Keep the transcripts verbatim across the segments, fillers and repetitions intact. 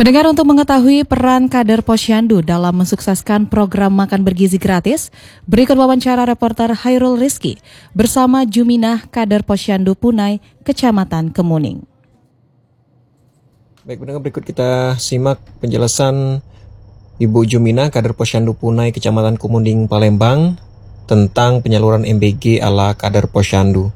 Pendengar, untuk mengetahui peran kader Posyandu dalam mensukseskan program makan bergizi gratis, berikut wawancara reporter Hairul Rizky bersama Juminah kader Posyandu Punai, Kecamatan Kemuning. Baik, pendengar, berikut kita simak penjelasan Ibu Juminah kader Posyandu Punai, Kecamatan Kemuning, Palembang tentang penyaluran M B G ala kader Posyandu.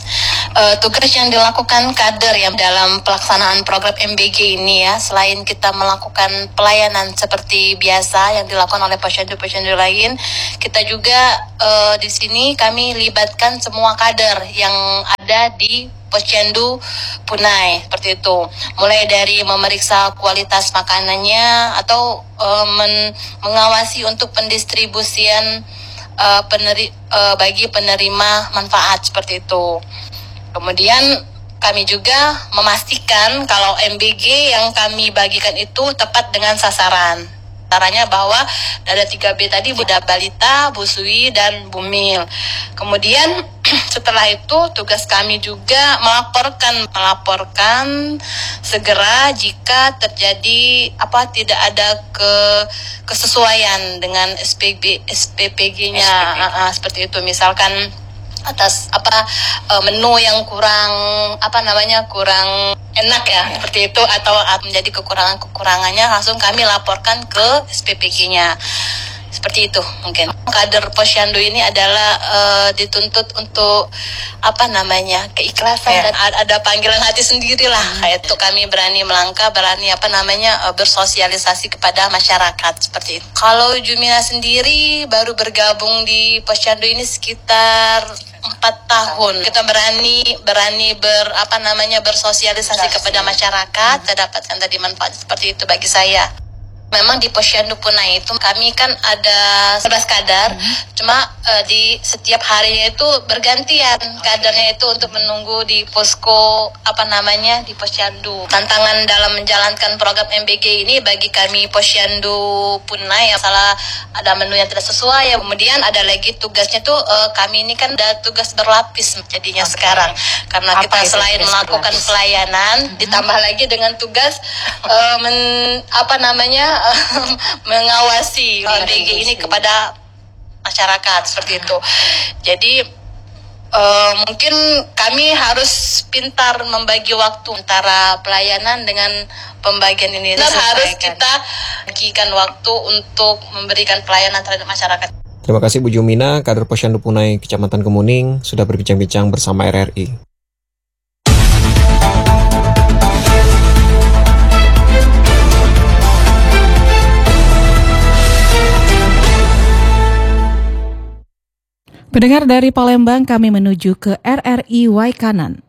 Uh, tugas yang dilakukan kader yang dalam pelaksanaan program M B G ini ya, selain kita melakukan pelayanan seperti biasa yang dilakukan oleh posyandu-posyandu lain, kita juga uh, di sini kami libatkan semua kader yang ada di Posyandu Punai, seperti itu. Mulai dari memeriksa kualitas makanannya atau uh, men- mengawasi untuk pendistribusian uh, peneri- uh, bagi penerima manfaat, seperti itu. Kemudian kami juga memastikan kalau M B G yang kami bagikan itu tepat dengan sasaran. Caranya bahwa ada tiga B tadi, Budak Balita, Busui, dan Bumil. Kemudian setelah itu tugas kami juga melaporkan melaporkan segera jika terjadi apa tidak ada ke kesesuaian dengan S P G S P P G-nya, uh, uh, seperti itu. Misalkan atas apa uh, menu yang kurang apa namanya kurang enak ya, ya. Seperti itu, atau menjadi kekurangan-kekurangannya langsung kami laporkan ke S P P G-nya. Seperti itu mungkin. Kader Posyandu ini adalah uh, dituntut untuk apa namanya keikhlasan, ya. Dan ada panggilan hati sendiri lah. Hmm. Kayak itu kami berani melangkah, berani apa namanya uh, bersosialisasi kepada masyarakat, seperti itu. Kalau Juminah sendiri baru bergabung di Posyandu ini sekitar empat tahun. Kita berani berani ber apa namanya bersosialisasi kepada masyarakat, hmm. Mendapatkan tadi manfaat seperti itu bagi saya. Memang di Posyandu Punai itu kami kan ada sebelas kader, hmm. cuma uh, di setiap harinya itu bergantian kadernya itu untuk menunggu di posko apa namanya di Posyandu. Tantangan dalam menjalankan program M B G ini bagi kami Posyandu Punai yang salah ada menu yang tidak sesuai, ya. Kemudian ada lagi tugasnya tuh uh, kami ini kan ada tugas berlapis jadinya okay. Sekarang karena apa kita selain melakukan berlapis? Pelayanan, hmm. ditambah lagi dengan tugas uh, men, apa namanya mengawasi M B G ini kepada masyarakat, seperti itu. Jadi uh, mungkin kami harus pintar membagi waktu antara pelayanan dengan pembagian ini. Dan harus kita bagikan waktu untuk memberikan pelayanan terhadap masyarakat. Terima kasih Bu Juminah, kader Posyandu Punai, Kecamatan Kemuning, sudah berbincang-bincang bersama R R I. Pendengar, dari Palembang kami menuju ke R R I Waikanan.